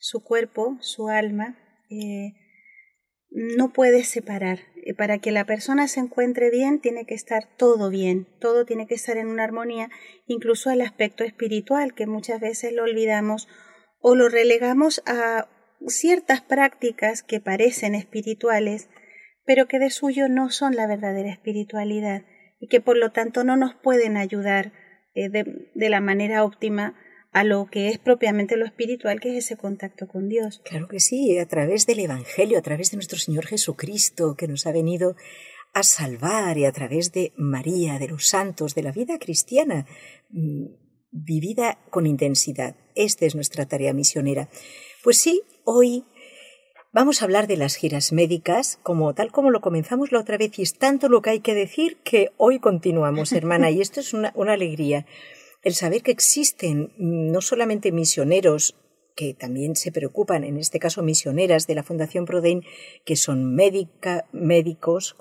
su cuerpo, su alma, no puede separar. Para que la persona se encuentre bien, tiene que estar todo bien, todo tiene que estar en una armonía, incluso el aspecto espiritual, que muchas veces lo olvidamos o lo relegamos a ciertas prácticas que parecen espirituales, pero que de suyo no son la verdadera espiritualidad y que por lo tanto no nos pueden ayudar de la manera óptima a lo que es propiamente lo espiritual, que es ese contacto con Dios. Claro que sí, a través del Evangelio, a través de nuestro Señor Jesucristo, que nos ha venido a salvar, y a través de María, de los santos, de la vida cristiana, vivida con intensidad. Esta es nuestra tarea misionera. Pues sí, hoy vamos a hablar de las giras médicas, tal como lo comenzamos la otra vez, y es tanto lo que hay que decir que hoy continuamos, hermana, y esto es una alegría. El saber que existen no solamente misioneros que también se preocupan, en este caso misioneras de la Fundación Prodein, que son médicos,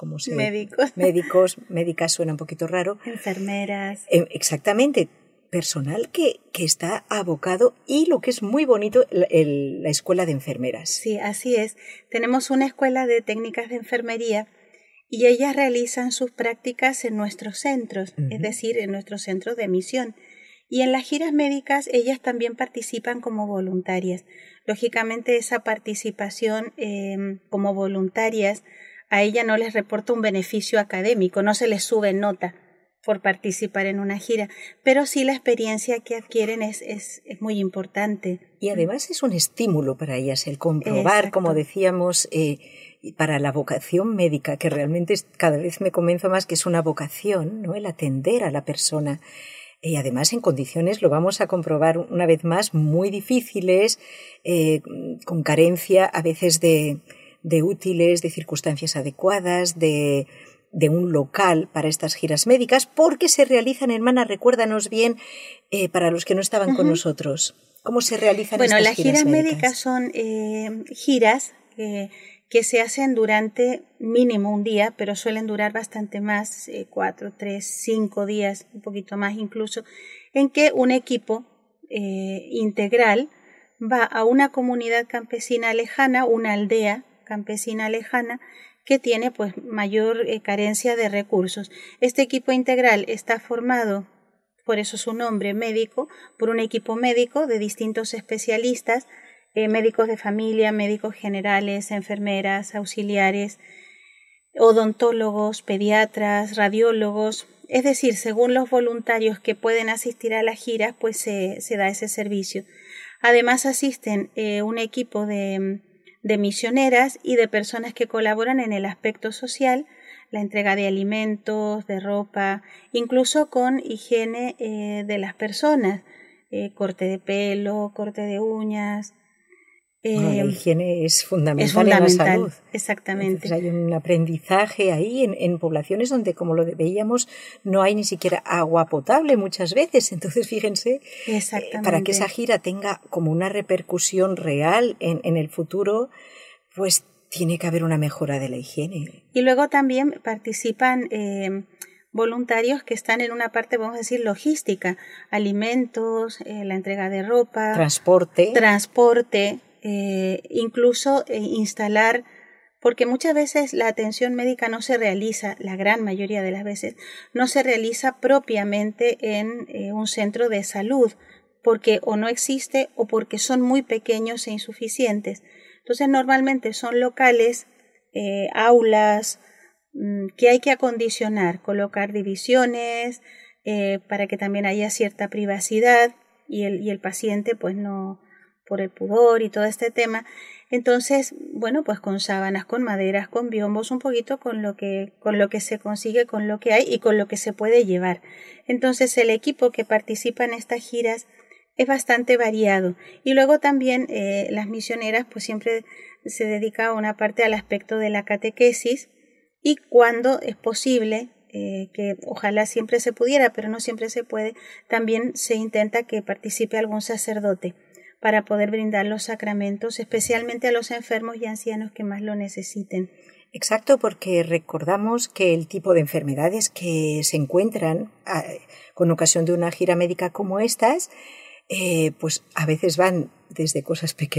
médicas suena un poquito raro. Enfermeras. Exactamente, personal que está abocado, y lo que es muy bonito, la escuela de enfermeras. Sí, así es. Tenemos una escuela de técnicas de enfermería y ellas realizan sus prácticas en nuestros centros, es decir, en nuestros centros de misión. Y en las giras médicas ellas también participan como voluntarias. Lógicamente esa participación como voluntarias a ella no les reporta un beneficio académico, no se les sube nota por participar en una gira, pero sí la experiencia que adquieren es muy importante. Y además es un estímulo para ellas el comprobar, Exacto. como decíamos, para la vocación médica, que realmente cada vez me convenzo más que es una vocación, ¿no? El atender a la persona. Y además en condiciones, lo vamos a comprobar una vez más, muy difíciles, con carencia a veces de útiles, de circunstancias adecuadas, de un local para estas giras médicas, porque se realizan, hermana, recuérdanos bien, para los que no estaban con nosotros, ¿cómo se realizan estas giras médicas? Bueno, las giras médicas son giras que se hacen durante mínimo un día, pero suelen durar bastante más, 4, 3, 5 días, un poquito más incluso, en que un equipo integral va a una comunidad campesina lejana, una aldea campesina lejana, que tiene pues mayor carencia de recursos. Este equipo integral está formado, por eso su nombre, médico, por un equipo médico de distintos especialistas, médicos de familia, médicos generales, enfermeras, auxiliares, odontólogos, pediatras, radiólogos. Es decir, según los voluntarios que pueden asistir a las giras, pues se da ese servicio. Además asisten un equipo de misioneras y de personas que colaboran en el aspecto social, la entrega de alimentos, de ropa, incluso con higiene de las personas, corte de pelo, corte de uñas. Bueno, la higiene es fundamental en la salud. Exactamente. Entonces hay un aprendizaje ahí en poblaciones donde, como lo veíamos, no hay ni siquiera agua potable muchas veces. Entonces, fíjense, para que esa gira tenga como una repercusión real en el futuro, pues tiene que haber una mejora de la higiene. Y luego también participan voluntarios que están en una parte, vamos a decir, logística, alimentos, la entrega de ropa, transporte, incluso instalar, porque muchas veces la atención médica no se realiza, la gran mayoría de las veces, no se realiza propiamente en un centro de salud, porque o no existe o porque son muy pequeños e insuficientes. Entonces normalmente son locales, aulas, que hay que acondicionar, colocar divisiones para que también haya cierta privacidad y el paciente pues no, por el pudor y todo este tema. Entonces, bueno, pues con sábanas, con maderas, con biombos, un poquito con lo que se consigue, con lo que hay y con lo que se puede llevar. Entonces el equipo que participa en estas giras es bastante variado. Y luego también las misioneras pues siempre se dedica una parte al aspecto de la catequesis, y cuando es posible, que ojalá siempre se pudiera, pero no siempre se puede, también se intenta que participe algún sacerdote para poder brindar los sacramentos, especialmente a los enfermos y ancianos que más lo necesiten. Exacto, porque recordamos que el tipo de enfermedades que se encuentran con ocasión de una gira médica como estas, pues a veces van desde cosas pequeñas